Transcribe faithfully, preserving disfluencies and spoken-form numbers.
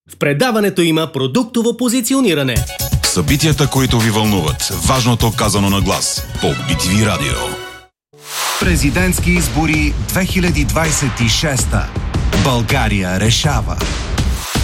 В предаването има продуктово позициониране. Събитията, които ви вълнуват. Важното казано на глас. По Би Ти Ви Радио. Президентски избори две хиляди двадесет и шеста. България решава.